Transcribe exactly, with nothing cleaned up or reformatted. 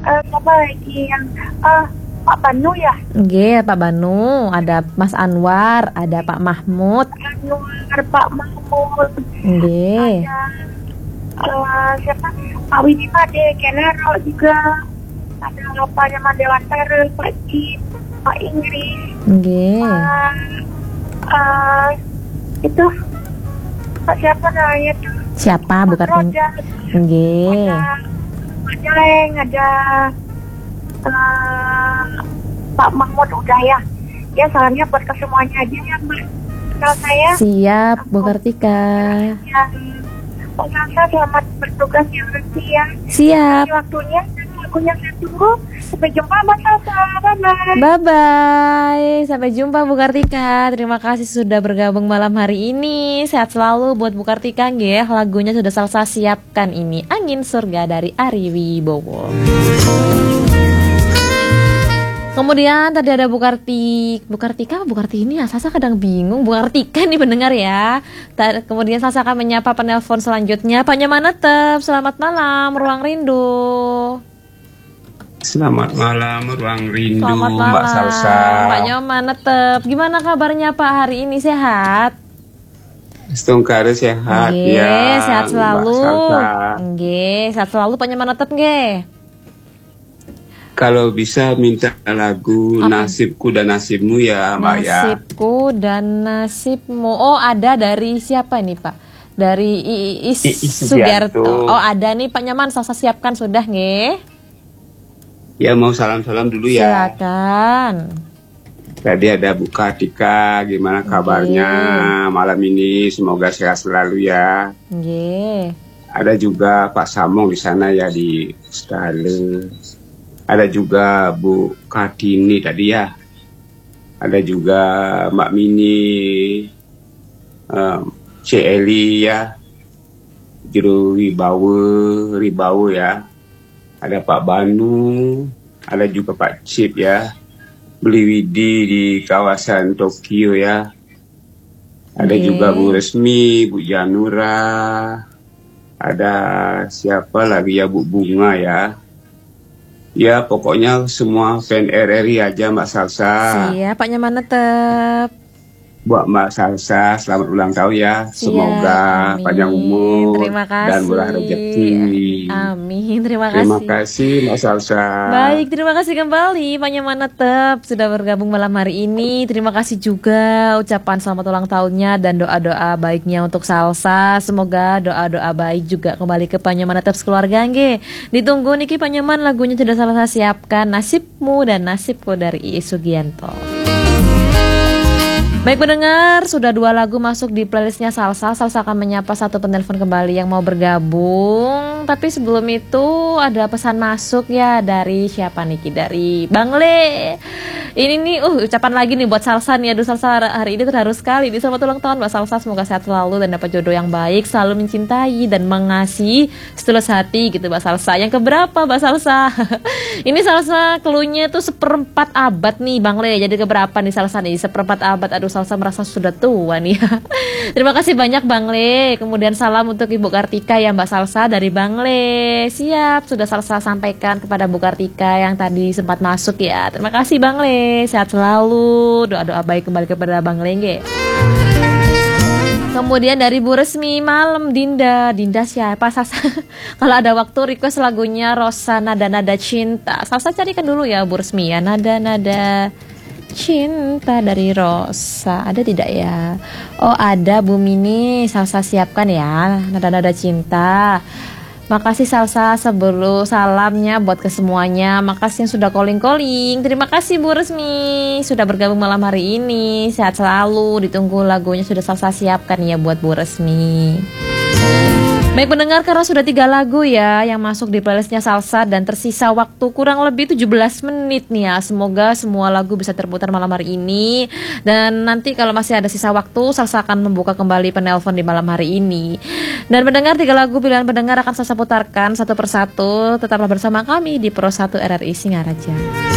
eh, siapa lagi yang eh Pak Banu ya? Nggih, Pak Banu, ada Mas Anwar, ada Pak Mahmud. Anwar, Pak Mahmud. Nggih. Ada eh, siapa? Pak Winnie Made, Kenaro juga. Ada Pak Nyaman Dewantara, Pak Jin, Pak Inggris. Nggih. Uh, uh, itu Pak siapa namanya tuh? Siapa Pak bukan? Roja. Nggih. Ada Pak Jeleng, ada uh, Pak Mahmud udah ya. Ya salamnya buat ke semuanya aja ya Mbak. Kalau saya Siap, Bu aku- Kartika. yang Pak Salsa selamat bertugas yang nanti ya. Siap. Ini waktunya dan lagunya saya tunggu. Sampai jumpa Mbak Salsa. Bye-bye. Bye-bye. Sampai jumpa Bu Kartika. Terima kasih sudah bergabung malam hari ini. Sehat selalu buat Bu Kartika nggih. Lagunya sudah Salsa siapkan ini. Angin Surga dari Ari Wibowo. Kemudian tadi ada Bu Kartik, Bu Kartika, Bu Kartini ya, Salsa kadang bingung, Bu Kartika nih pendengar ya. Ta- Kemudian Salsa akan menyapa penelpon selanjutnya, Pak Nyoman Netep, selamat malam, Ruang Rindu. Selamat malam, Ruang Rindu, Selamat malam, Mbak Salsa. Pak Nyoman Netep. Gimana kabarnya Pak hari ini, sehat? Setungkare sehat Nggih, ya, sehat selalu. Mbak Salsa. Nggih, sehat selalu Pak Nyoman Netep nggih. Kalau bisa minta lagu Apa? Nasibku dan Nasibmu ya, Mbak ya. Nasibku dan nasibmu. Oh, ada dari siapa nih, Pak? Dari Iis Iis Sugiarto. Sugiarto. Oh, ada nih Pak Nyaman, Salsa siapkan sudah nggih. Ya mau salam-salam dulu ya. Silakan. Tadi ada Bu Kartika, gimana kabarnya malam ini? Semoga sehat selalu ya. Nggih. Ada juga Pak Samong di sana ya di Australia. Ada juga Bu Kartini tadi ya. Ada juga Mbak Mini, um, C. Eli ya, Jero Ribawe, Ribawe ya. Ada Pak Banu, ada juga Pak Cip ya. Beli Widi di kawasan Tokyo ya. Ada Oke. juga Bu Resmi, Bu Janura. Ada siapa lagi ya, Bu Bunga ya. Ya pokoknya semua fan R R I aja Mbak Salsa. Siap, Pak Nyaman Netep. Buat Mbak Salsa, selamat ulang tahun ya. Siap, Semoga amin. panjang umur Terima kasih. dan murah rezeki. Amin, terima kasih. Terima kasih Mbak Salsa. Baik, terima kasih kembali Pak Nyaman Netep sudah bergabung malam hari ini. Terima kasih juga ucapan selamat ulang tahunnya dan doa-doa baiknya untuk Salsa. Semoga doa-doa baik juga kembali ke Pak Nyaman Netep sekeluarga nggih. Ditunggu niki Pak Nyaman, lagunya sudah Salsa siapkan, Nasibmu dan Nasibku dari Iis Sugianto. Baik pendengar, sudah dua lagu masuk di playlistnya Salsa. Salsa akan menyapa satu penelpon kembali yang mau bergabung. Tapi sebelum itu ada pesan masuk ya dari siapa nih? Dari Bang Le. Ini nih, uh ucapan lagi nih buat Salsa nih. Aduh Salsa hari ini terharu sekali. Di selamat ulang tahun Mbak Salsa. Semoga sehat selalu dan dapat jodoh yang baik, selalu mencintai dan mengasihi setulus hati gitu Mbak Salsa. Yang keberapa Mbak Salsa? Ini Salsa keluhnya tuh seperempat abad nih Bang Le. Jadi keberapa nih Salsa nih? Seperempat abad. Aduh Salsa merasa sudah tua nih ya. Terima kasih banyak Bang Le. Kemudian salam untuk Ibu Kartika ya Mbak Salsa dari Bang Le. Siap, sudah Salsa sampaikan kepada Bu Kartika yang tadi sempat masuk ya. Terima kasih Bang Le. Sehat selalu. Doa-doa baik kembali kepada Bang Le nggih. Kemudian dari Bu Resmi, malam Dinda. Dinda siapa Salsa? Kalau ada waktu request lagunya Rosa Nada-Nada Cinta. Salsa carikan dulu ya Bu Resmi ya. Nada-Nada Cinta dari Rosa. Ada tidak ya? Oh ada Bu Mini. Salsa siapkan ya Nada-Nada Cinta. Makasih Salsa sebelum salamnya buat ke semuanya. Makasih yang sudah calling-calling. Terima kasih Bu Resmi sudah bergabung malam hari ini. Sehat selalu. Ditunggu lagunya sudah Salsa siapkan ya buat Bu Resmi. Baik pendengar, karena sudah tiga lagu ya yang masuk di playlistnya Salsa dan tersisa waktu kurang lebih tujuh belas menit nih ya. Semoga semua lagu bisa terputar malam hari ini. Dan nanti kalau masih ada sisa waktu, Salsa akan membuka kembali penelpon di malam hari ini. Dan pendengar, tiga lagu pilihan pendengar akan Salsa putarkan satu persatu. Tetaplah bersama kami di Pro satu R R I Singaraja.